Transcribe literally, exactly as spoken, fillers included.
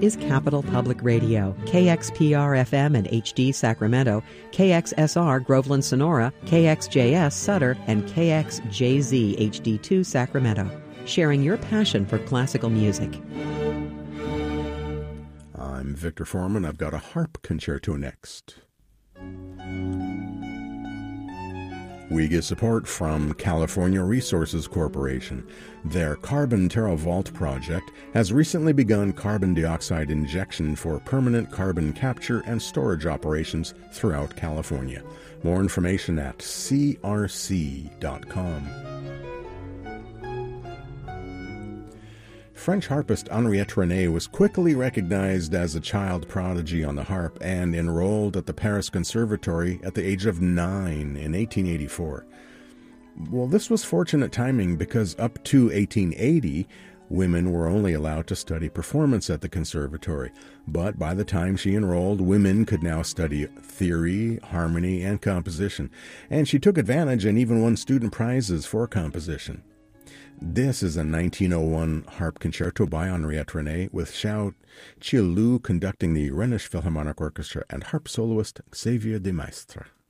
is Capital Public Radio, K X P R F M and H D Sacramento, K X S R Groveland Sonora, K X J S Sutter, and K X J Z H D two Sacramento, sharing your passion for classical music. I'm Victor Foreman. I've got a harp concerto next. We get support from California Resources Corporation. Their Carbon TerraVault project has recently begun carbon dioxide injection for permanent carbon capture and storage operations throughout California. More information at c r c dot com. French harpist Henriette René was quickly recognized as a child prodigy on the harp and enrolled at the Paris Conservatory at the age of nine in eighteen eighty-four. Well, this was fortunate timing because up to eighteen eighty, women were only allowed to study performance at the conservatory. But by the time she enrolled, women could now study theory, harmony, and composition. And she took advantage and even won student prizes for composition. This is a nineteen oh one harp concerto by Henriette René with Xiao Qiulu conducting the Rhenish Philharmonic Orchestra and harp soloist Xavier de Maistre.